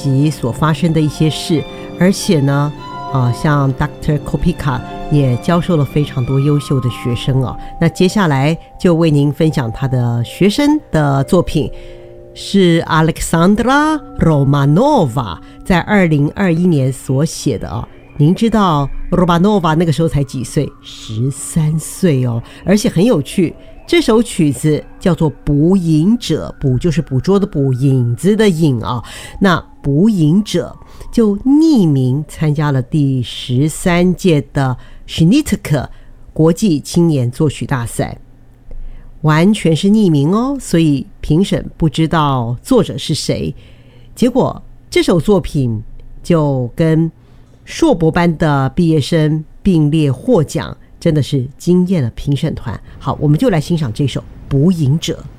习所发生的一些事，而且呢像 Dr. Kopika 也教授了非常多优秀的学生哦。那接下来就为您分享他的学生的作品，是 Alexandra Romanova 在2021年所写的哦。您知道 Romanova 那个时候才几岁？13岁哦，而且很有趣。这首曲子叫做《捕影者》，捕就是捕捉的捕，影子的影啊。那捕影者就匿名参加了第13届的 Schnitger 国际青年作曲大赛，完全是匿名哦，所以评审不知道作者是谁。结果这首作品就跟硕博班的毕业生并列获奖，真的是惊艳了评审团。好，我们就来欣赏这首《捕影者》。